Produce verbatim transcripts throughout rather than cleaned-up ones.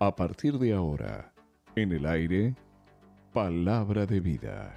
A partir de ahora, en el aire, Palabra de Vida.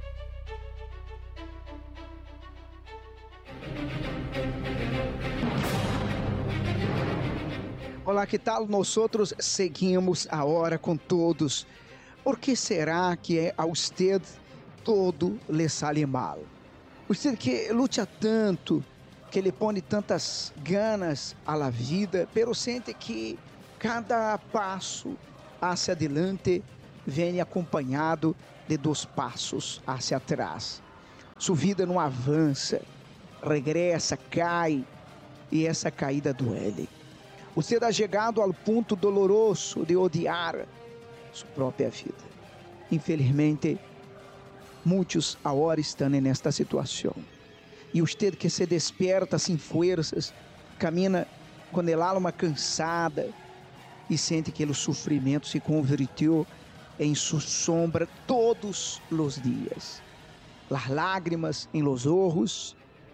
Olá, que tal? Nós outros seguimos agora com todos. Por que será que a usted todo lhe sale mal? Usted que luta tanto, que lhe põe tantas ganas à la vida, pero sente que cada passo hacia adelante vem acompanhado de dois passos hacia atrás. Sua vida não avança, regressa, cai, e essa caída doele. Você está chegado ao ponto doloroso de odiar sua própria vida. Infelizmente, muitos agora estão nesta situação. E você que se desperta sem forças, camina com a alma cansada e sente que o sofrimento se converteu em sua sombra todos os dias. As lágrimas em los ojos,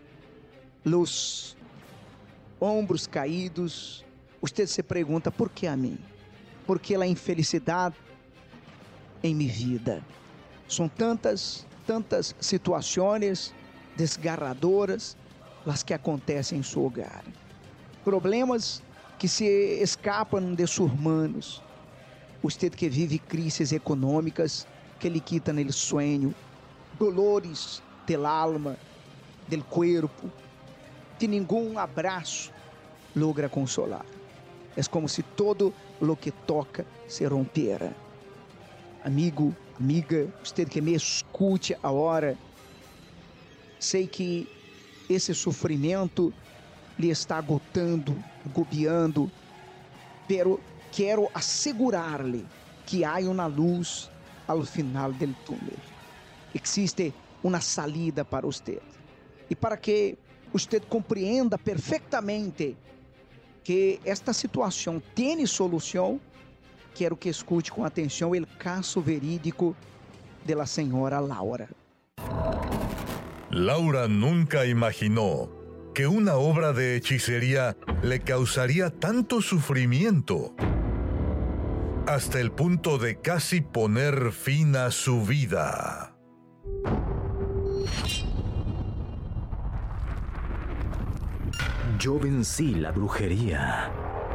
os ombros caídos. Você se pergunta, por que a mim? Por que a infelicidade em minha vida? São tantas, tantas situações desgarradoras as que acontecem em seu hogar. Problemas que se escapam de seus manos. Você que vive crises econômicas que lhe quitam o sonho, dolores del alma, del corpo, que nenhum abraço logra consolar. É como se todo lo que toca se rompera. Amigo, amiga, você que me escute agora, sei que esse sofrimento lhe está agotando, agobiando, pero quero assegurar-lhe que há uma luz ao final do túnel. Existe uma salida para você. E para que você compreenda perfeitamente que esta situação tem solução, quero que escute com atenção o caso verídico da senhora Laura. Laura nunca imaginó que una obra de hechicería le causaría tanto sufrimiento, hasta el punto de casi poner fin a su vida. Yo vencí la brujería.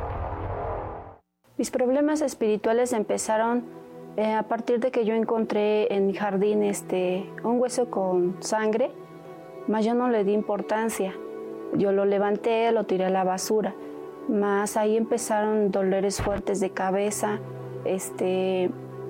Mis problemas espirituales empezaron eh, a partir de que yo encontré en mi jardín este, un hueso con sangre, mas yo no le di importancia. Yo lo levanté, lo tiré a la basura, mas ahí empezaron dolores fuertes de cabeza, este,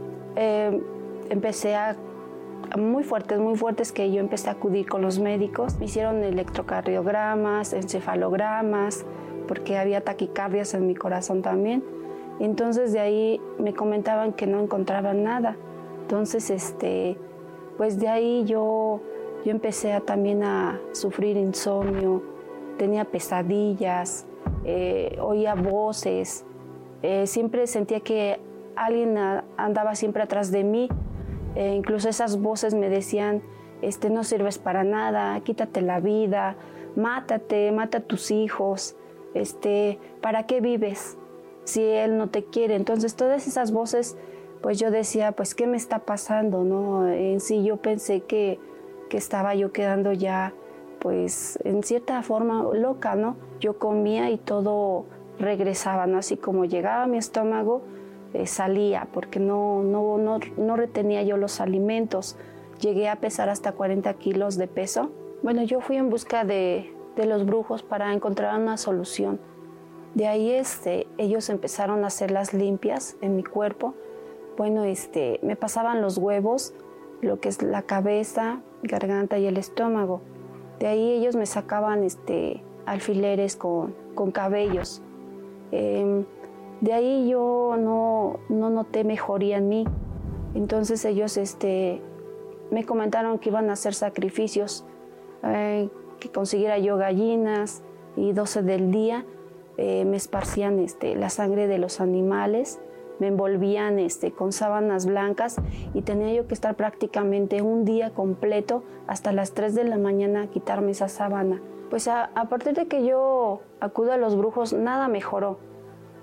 eh, empecé a, muy fuertes, muy fuertes, que yo empecé a acudir con los médicos. Me hicieron electrocardiogramas, encefalogramas, porque había taquicardias en mi corazón también. Entonces de ahí me comentaban que no encontraban nada. Entonces, este, pues de ahí yo, yo empecé a, también a sufrir insomnio, tenía pesadillas, eh, oía voces, eh, siempre sentía que alguien a, andaba siempre atrás de mí, eh, incluso esas voces me decían, este, no sirves para nada, quítate la vida, mátate, mata a tus hijos, este, ¿para qué vives si él no te quiere? Entonces todas esas voces, pues yo decía, pues ¿qué me está pasando? ¿No? En sí yo pensé que, que estaba yo quedando ya, pues en cierta forma loca, ¿no? Yo comía y todo regresaba, ¿no? Así como llegaba a mi estómago, eh, salía, porque no, no, no, no retenía yo los alimentos. Llegué a pesar hasta cuarenta kilos de peso. Bueno, yo fui en busca de, de los brujos para encontrar una solución. De ahí este, ellos empezaron a hacer las limpias en mi cuerpo. Bueno, este, me pasaban los huevos, lo que es la cabeza, garganta y el estómago. De ahí ellos me sacaban este, alfileres con, con cabellos. Eh, de ahí yo no, no noté mejoría en mí. Entonces ellos este, me comentaron que iban a hacer sacrificios, eh, que consiguiera yo gallinas y doce del día. Eh, me esparcían este, la sangre de los animales, me envolvían este, con sábanas blancas y tenía yo que estar prácticamente un día completo hasta las tres de la mañana a quitarme esa sábana. Pues a, a partir de que yo acudo a los brujos, nada mejoró.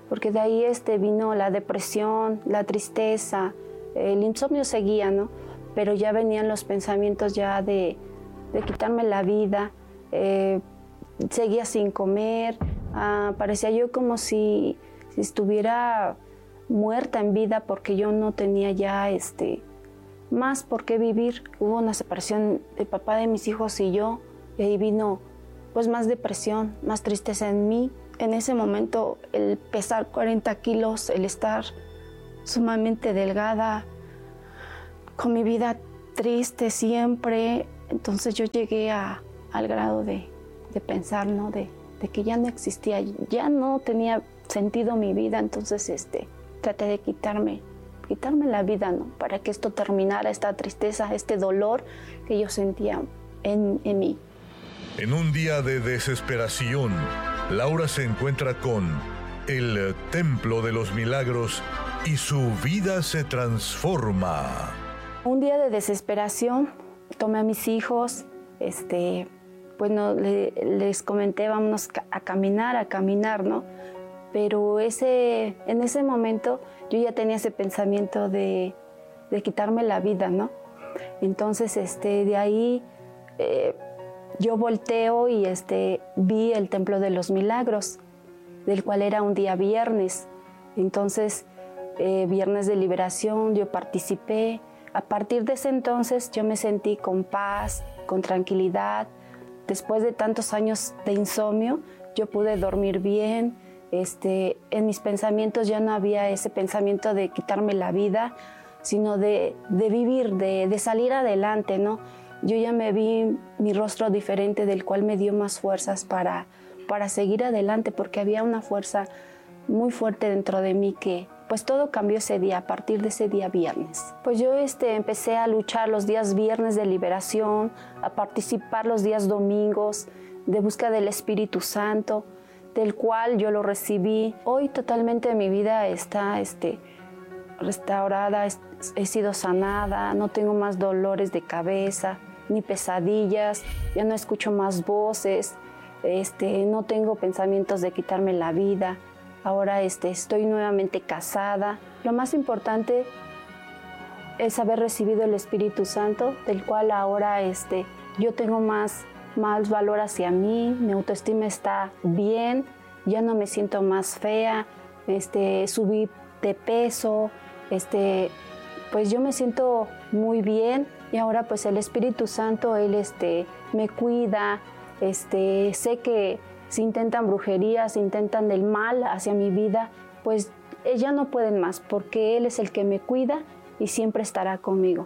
porque de ahí este, vino la depresión, la tristeza, el insomnio seguía, ¿no? Pero ya venían los pensamientos ya de, de quitarme la vida, eh, seguía sin comer, ah, parecía yo como si, si estuviera muerta en vida porque yo no tenía ya este, más por qué vivir. Hubo una separación del papá de mis hijos y yo, y ahí vino pues más depresión, más tristeza en mí. En ese momento el pesar cuarenta kilos, el estar sumamente delgada, con mi vida triste siempre, entonces yo llegué a, al grado de, de pensar, ¿no? de, de que ya no existía, ya no tenía sentido mi vida, entonces este, traté de quitarme, quitarme la vida, ¿no? Para que esto terminara, esta tristeza, este dolor que yo sentía en, en mí. En un día de desesperación, Laura se encuentra con el Templo de los Milagros y su vida se transforma. Un día de desesperación, tomé a mis hijos, este, bueno, le, les comenté, vámonos a caminar, a caminar, ¿no? Pero ese, en ese momento yo ya tenía ese pensamiento de, de quitarme la vida, ¿no? Entonces, este, de ahí eh, yo volteo y este, vi el Templo de los Milagros, del cual era un día viernes. Entonces, eh, viernes de liberación, yo participé. A partir de ese entonces yo me sentí con paz, con tranquilidad. Después de tantos años de insomnio, yo pude dormir bien. Este, en mis pensamientos ya no había ese pensamiento de quitarme la vida, sino de, de vivir, de, de salir adelante, ¿no? Yo ya me vi mi rostro diferente, del cual me dio más fuerzas para, para seguir adelante, porque había una fuerza muy fuerte dentro de mí que, pues todo cambió ese día, a partir de ese día viernes. Pues yo este, empecé a luchar los días viernes de liberación, a participar los días domingos de búsqueda del Espíritu Santo, del cual yo lo recibí. Hoy totalmente mi vida está este, restaurada, he sido sanada, no tengo más dolores de cabeza, ni pesadillas, ya no escucho más voces, este, no tengo pensamientos de quitarme la vida. Ahora este, estoy nuevamente casada. Lo más importante es haber recibido el Espíritu Santo, del cual ahora este, yo tengo más, más valor hacia mí, mi autoestima está bien, ya no me siento más fea, este, subí de peso, este, pues yo me siento muy bien y ahora pues el Espíritu Santo, Él este, me cuida, este, sé que si intentan brujerías, si intentan el mal hacia mi vida, pues ya no pueden más, porque Él es el que me cuida y siempre estará conmigo.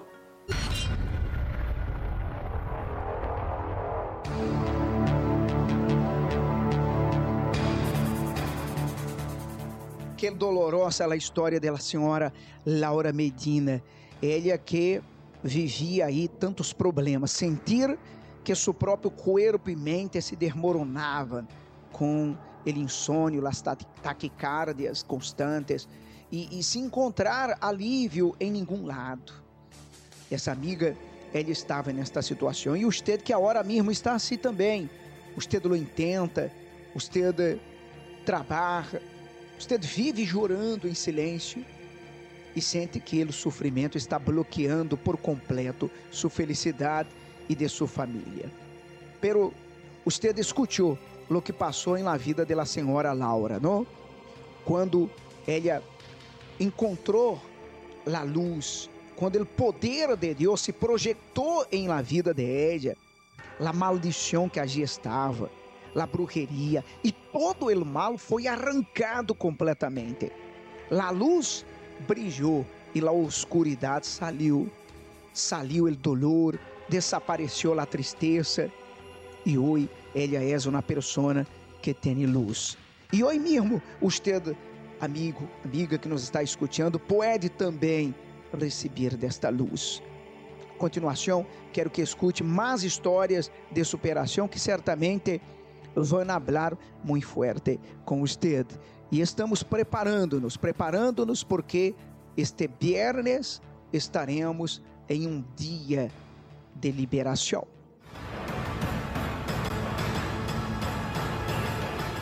Que dolorosa a história da senhora Laura Medina. Ela que vivia aí tantos problemas, sentir que seu próprio corpo e mente se desmoronavam com o insônio, as taquicardias constantes e, e se encontrar alívio em nenhum lado. Essa amiga, ela estava nesta situação e você que agora mesmo está assim também. Você lo intenta, você trabalha, você vive chorando em silêncio e sente que o sofrimento está bloqueando por completo sua felicidade e de sua família. Pero usted escutou o que passou em la vida de la senhora Laura, não? Quando ela encontrou a luz, quando o poder de Deus se projetou em la vida de ella, a maldição que allí estava, a brujeria e todo o mal foi arrancado completamente. A luz brilhou e a oscuridade saiu, saiu o dolor, desapareceu a tristeza e hoje ela é uma pessoa que tem luz. E hoje mesmo, você, amigo, amiga que nos está escutando, pode também receber desta luz. A continuação, quero que escute mais histórias de superação que certamente vão falar muito forte com você. E estamos preparando-nos, preparando-nos porque este viernes estaremos em um dia de liberação.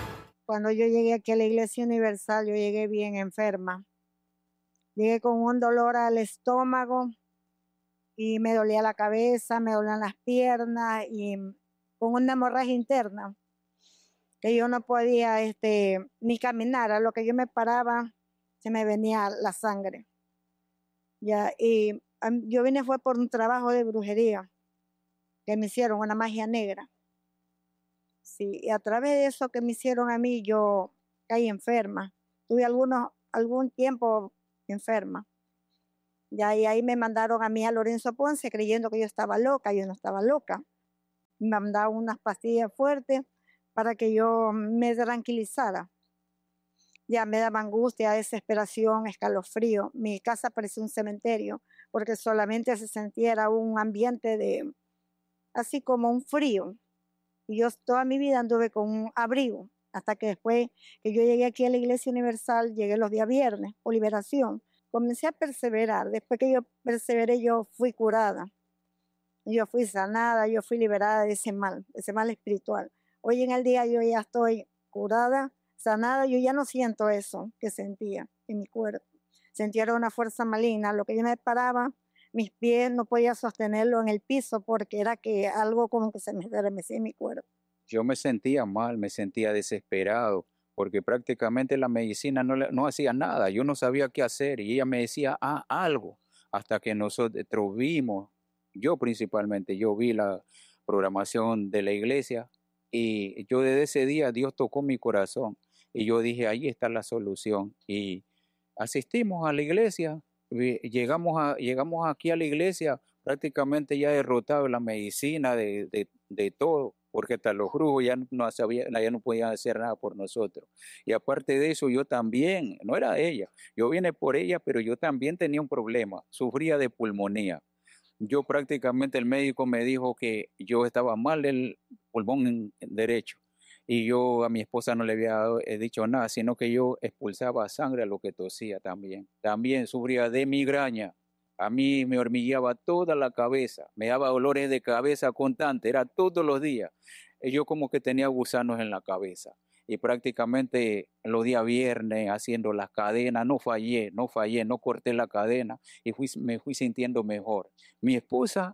Cuando yo llegué aquí a la Iglesia Universal, yo llegué bien enferma. Llegué con un dolor al estómago y me dolía la cabeza, me dolían las piernas y con una hemorragia interna que yo no podía este, ni caminar. A lo que yo me paraba, se me venía la sangre. Ya, y um, yo vine fue por un trabajo de brujería que me hicieron, una magia negra. Sí, y a través de eso que me hicieron a mí, yo caí enferma. Tuve algunos, algún tiempo enferma. Ya, y ahí me mandaron a mí a Lorenzo Ponce creyendo que yo estaba loca. Yo no estaba loca. Me mandaron unas pastillas fuertes para que yo me tranquilizara. Ya me daba angustia, desesperación, escalofrío. Mi casa parecía un cementerio porque solamente se sentía un ambiente de, así como un frío. Y yo toda mi vida anduve con un abrigo, hasta que después que yo llegué aquí a la Iglesia Universal, llegué los días viernes, por liberación, comencé a perseverar. Después que yo perseveré, yo fui curada. Yo fui sanada, yo fui liberada de ese mal, de ese mal espiritual. Hoy en el día yo ya estoy curada, sanada, yo ya no siento eso que sentía en mi cuerpo. Sentía una fuerza maligna, lo que yo me paraba, mis pies no podía sostenerlo en el piso porque era que algo como que se me estremecía en mi cuerpo. Yo me sentía mal, me sentía desesperado, porque prácticamente la medicina no, no hacía nada, yo no sabía qué hacer y ella me decía ah, algo, hasta que nosotros vimos, yo principalmente, yo vi la programación de la iglesia y yo desde ese día Dios tocó mi corazón y yo dije, ahí está la solución y asistimos a la iglesia, llegamos, a, llegamos aquí a la iglesia prácticamente ya derrotado la medicina de, de, de todo, porque hasta los brujos ya no, sabía, ya no podían hacer nada por nosotros. Y aparte de eso, yo también, no era ella, yo vine por ella, pero yo también tenía un problema, sufría de pulmonía. Yo prácticamente el médico me dijo que yo estaba mal del pulmón derecho y yo a mi esposa no le había dicho nada, sino que yo expulsaba sangre a lo que tosía también. También sufría de migraña. A mí me hormigueaba toda la cabeza, me daba dolores de cabeza constante, era todos los días. Y yo como que tenía gusanos en la cabeza. Y prácticamente los días viernes haciendo las cadenas, no fallé, no fallé, no corté la cadena y fui, me fui sintiendo mejor. Mi esposa,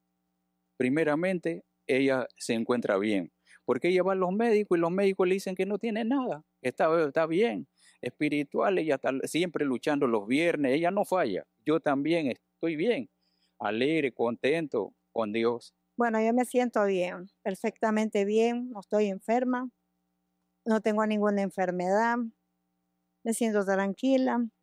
primeramente, ella se encuentra bien, porque ella va a los médicos y los médicos le dicen que no tiene nada, está, está bien. Espiritual, ella está siempre luchando los viernes, ella no falla. Yo también estoy bien, alegre, contento con Dios. Bueno, yo me siento bien, perfectamente bien, no estoy enferma, no tengo ninguna enfermedad, me siento tranquila,